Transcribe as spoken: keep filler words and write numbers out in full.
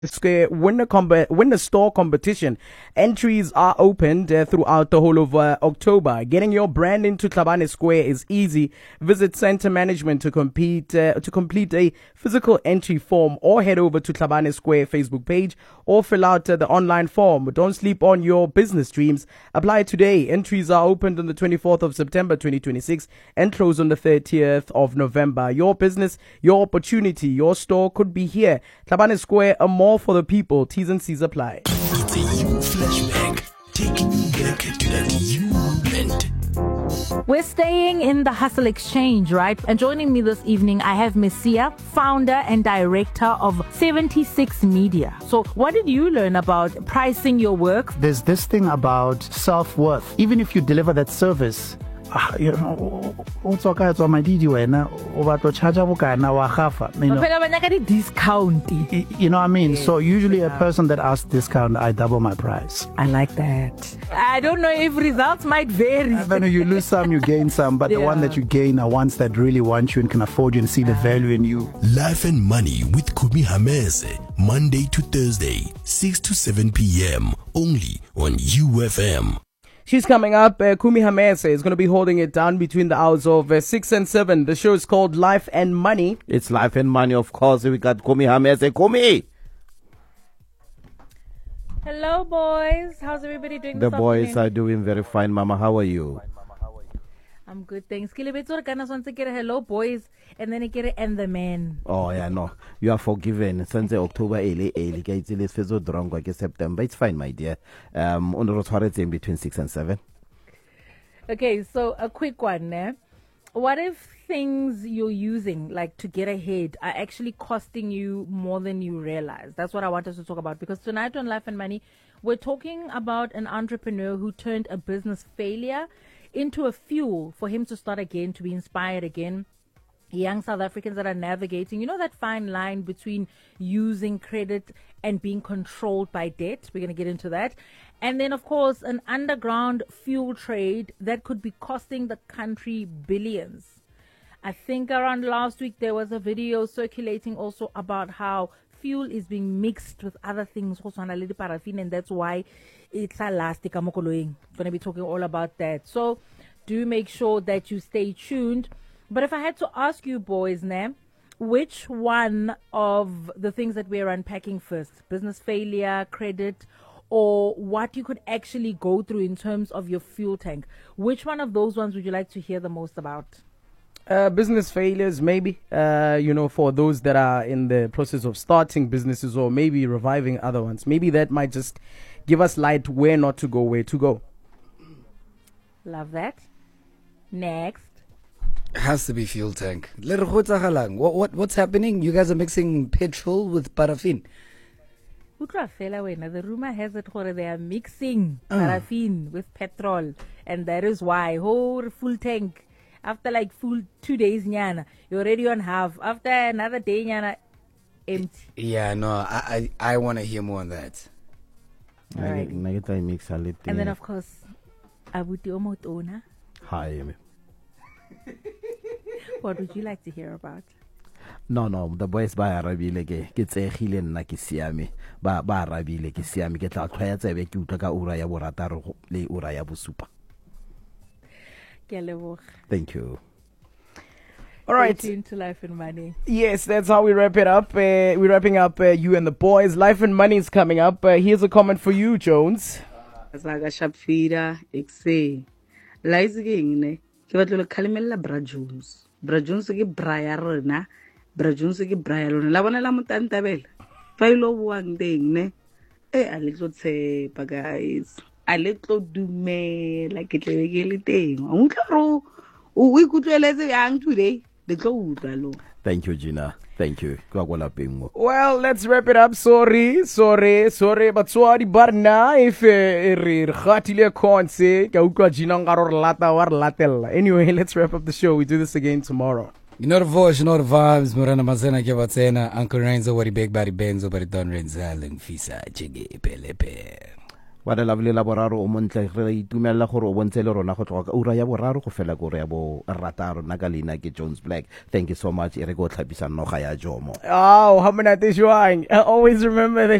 Square winner comb- winner store competition. Entries are opened uh, throughout the whole of uh, October. Getting your brand into Tlhabane Square is easy. Visit Center Management to compete uh, to complete a physical entry form, or head over to Tlhabane Square Facebook page or fill out uh, the online form. Don't sleep on your business dreams. Apply today. Entries are opened on the twenty-fourth of September twenty twenty-six and close on the thirtieth of November. Your business, your opportunity, your store could be here. Tlhabane Square, a mall for the people. T's and C's apply. It's a you flashback, taking you back to that you moment. We're staying in the Hustle Exchange, right? And joining me this evening, I have Messia, founder and director of seventy-six Media. So what did you learn about pricing your work? There's this thing about self-worth. Even if you deliver that service, uh, you know, also my D D wena over to charge na wa khafa, you know. Discount. You know what I mean? So usually a person that asks discount, I double my price. I like that. I don't know if results might vary. I know you lose some, you gain some, but yeah. The one that you gain are ones that really want you and can afford you and see the value in you. Life and Money with Kumi Hamese, Monday to Thursday, six to seven p.m. only on U F M. She's coming up. Uh, Kumi Hamese is going to be holding it down between the hours of uh, six and seven. The show is called Life and Money. It's Life and Money, of course. We got Kumi Hamese. Kumi! Hello, boys. How's everybody doing The this boys afternoon? are doing very fine, Mama. How are you? I'm good, thanks. Hello, boys. And then I get it, and the man. Oh, yeah, no. You are forgiven. Since October, early, early, it's September. It's fine, my dear. Um, on the in between six and seven. Okay, so a quick one, eh? What if things you're using, like to get ahead, are actually costing you more than you realize? That's what I want us to talk about, because tonight on Life and Money, we're talking about an entrepreneur who turned a business failure into a fuel for him to start again, to be inspired again. Young South Africans that are navigating, you know, that fine line between using credit and being controlled by debt. We're going to get into that. And then, of course, an underground fuel trade that could be costing the country billions. I think around last week there was a video circulating also about how fuel is being mixed with other things, also analytic paraffin, and that's why it's elastic. I'm going to be talking all about that. So do make sure that you stay tuned. But if I had to ask you boys now, which one of the things that we're unpacking first, business failure, credit, or what you could actually go through in terms of your fuel tank, which one of those ones would you like to hear the most about? Uh, business failures, maybe, uh, you know, for those that are in the process of starting businesses or maybe reviving other ones. Maybe that might just give us light where not to go, where to go. Love that. Next. Has to be fuel tank. What, what what's happening? You guys are mixing petrol with paraffin. The rumor has it that they are mixing uh. paraffin with petrol, and that is why whole full tank. After like full two days, nyana, you're already on half. After another day, nyana, empty. Yeah, no, I I, I want to hear more on that. All right. And then of course, Abuti Omotona. Hi. What would you like to hear about? No, no, the boys ba arabile ke ke tsegile nna ke siame ba ba arabile ke siame ke tla tlhwa ya tsebe ke utla ka ura ya borataro le ura ya bosupa. Thank you. All right. Stay tuned to Life and Money. Yes, that's how we wrap it up. Uh, we're wrapping up uh, you and the boys. Life and Money is coming up. Uh, here's a comment for you, Jones. Zaga Shapfira, Exe. Laizing, ke batlo le khalemela Bra Jones. Bra Jones ke Brian rena. Bra Jones ke Brian rena. La bona la motantabela. Fa ilo buang teng ne. Eh a le tlo tshepa guys. A le tlo dumela ke tlebe ke le teng. O tla ro o ikutlweletse yang today. Le tlo utlwa lo. Thank you, Gina. Thank you. Well, let's wrap it up. Sorry, sorry, sorry. But sorry, barna if re khatile konse ka utlwa Gina ngaro lata war latella. Anyway, let's wrap up the show. We do this again tomorrow. You know the voice, you know the vibes. Murana Mazena Kevatsena, Uncle Renzo, what big body Benzo, but it done Renzo, and Fisa, Jiggy, Pelepe. wa le lovely la boraro o montle re itumella gore o bontse le rona go tloga ka ura ya boraro go fela go re ya bo rataro nna ka leina ke Jones Black. Thank you so much. E re go tlhapisa noga ya Jomo. Oh, how many I always remember that